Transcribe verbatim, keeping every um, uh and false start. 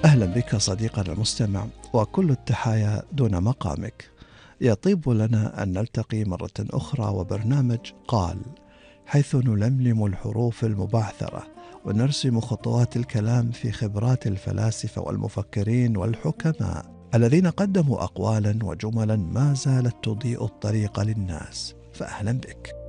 أهلا بك صديقنا المستمع، وكل التحايا دون مقامك. يطيب لنا أن نلتقي مرة أخرى وبرنامج قال، حيث نلملم الحروف المبعثرة ونرسم خطوات الكلام في خبرات الفلاسفة والمفكرين والحكماء الذين قدموا أقوالا وجملا ما زالت تضيء الطريق للناس. فأهلا بك.